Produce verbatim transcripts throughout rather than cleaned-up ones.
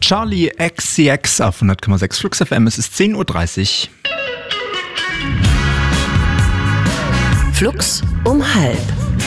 Charlie X C X auf hundert Komma sechs Flux F M. Es ist zehn Uhr dreißig. Flux um halb.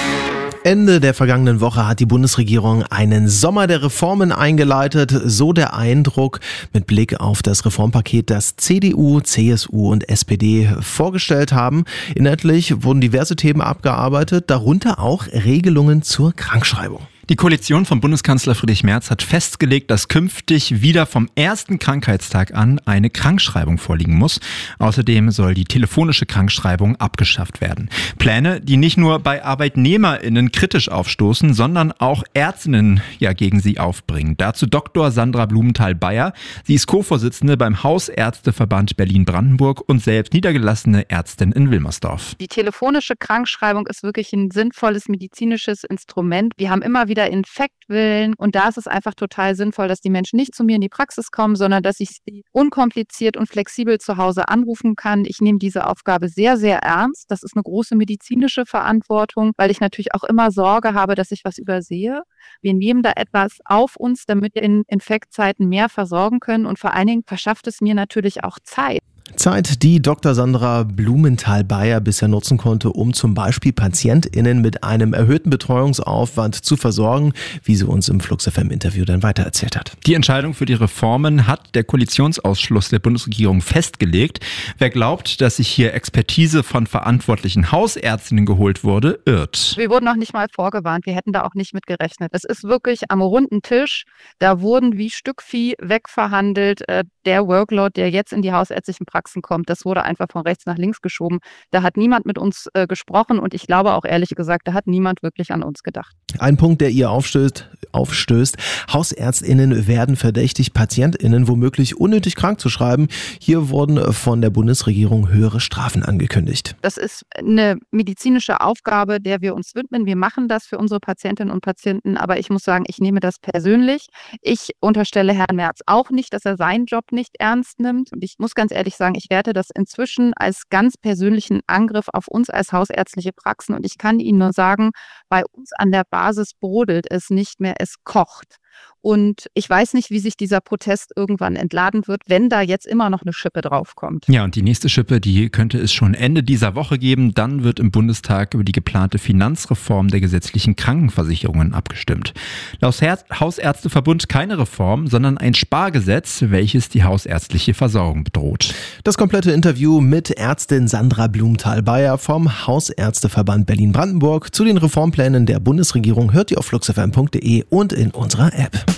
Ende der vergangenen Woche hat die Bundesregierung einen Sommer der Reformen eingeleitet, so der Eindruck mit Blick auf das Reformpaket, das C D U, C S U und S P D vorgestellt haben. Inhaltlich wurden diverse Themen abgearbeitet, darunter auch Regelungen zur Krankschreibung. Die Koalition von Bundeskanzler Friedrich Merz hat festgelegt, dass künftig wieder vom ersten Krankheitstag an eine Krankschreibung vorliegen muss. Außerdem soll die telefonische Krankschreibung abgeschafft werden. Pläne, die nicht nur bei ArbeitnehmerInnen kritisch aufstoßen, sondern auch Ärztinnen ja gegen sie aufbringen. Dazu Doktor Sandra Blumenthal-Bayer. Sie ist Co-Vorsitzende beim Hausärzteverband Berlin-Brandenburg und selbst niedergelassene Ärztin in Wilmersdorf. Die telefonische Krankschreibung ist wirklich ein sinnvolles medizinisches Instrument. Wir haben immer wieder Infektwillen und da ist es einfach total sinnvoll, dass die Menschen nicht zu mir in die Praxis kommen, sondern dass ich sie unkompliziert und flexibel zu Hause anrufen kann. Ich nehme diese Aufgabe sehr, sehr ernst. Das ist eine große medizinische Verantwortung, weil ich natürlich auch immer Sorge habe, dass ich was übersehe. Wir nehmen da etwas auf uns, damit wir in Infektzeiten mehr versorgen können und vor allen Dingen verschafft es mir natürlich auch Zeit. Zeit, die Doktor Sandra Blumenthal-Bayer bisher nutzen konnte, um zum Beispiel PatientInnen mit einem erhöhten Betreuungsaufwand zu versorgen, wie sie uns im Flux F M-Interview dann weitererzählt hat. Die Entscheidung für die Reformen hat der Koalitionsausschuss der Bundesregierung festgelegt. Wer glaubt, dass sich hier Expertise von verantwortlichen Hausärztinnen geholt wurde, irrt. Wir wurden noch nicht mal vorgewarnt, wir hätten da auch nicht mit gerechnet. Es ist wirklich am runden Tisch, da wurden wie Stückvieh wegverhandelt. Der Workload, der jetzt in die hausärztlichen Praxen kommt, das wurde einfach von rechts nach links geschoben. Da hat niemand mit uns äh, gesprochen und ich glaube auch ehrlich gesagt, da hat niemand wirklich an uns gedacht. Ein Punkt, der ihr aufstößt, aufstößt, HausärztInnen werden verdächtigt, PatientInnen womöglich unnötig krank zu schreiben. Hier wurden von der Bundesregierung höhere Strafen angekündigt. Das ist eine medizinische Aufgabe, der wir uns widmen. Wir machen das für unsere Patientinnen und Patienten, aber ich muss sagen, ich nehme das persönlich. Ich unterstelle Herrn Merz auch nicht, dass er seinen Job nicht ernst nimmt. Und ich muss ganz ehrlich sagen, ich werte das inzwischen als ganz persönlichen Angriff auf uns als hausärztliche Praxen. Und ich kann Ihnen nur sagen, bei uns an der Basis brodelt es nicht mehr, es kocht. Und ich weiß nicht, wie sich dieser Protest irgendwann entladen wird, wenn da jetzt immer noch eine Schippe draufkommt. Ja, und die nächste Schippe, die könnte es schon Ende dieser Woche geben. Dann wird im Bundestag über die geplante Finanzreform der gesetzlichen Krankenversicherungen abgestimmt. Laut Hausärzteverbund keine Reform, sondern ein Spargesetz, welches die hausärztliche Versorgung bedroht. Das komplette Interview mit Ärztin Sandra Blumenthal-Bayer vom Hausärzteverband Berlin-Brandenburg zu den Reformplänen der Bundesregierung hört ihr auf flux f m punkt d e und in unserer App.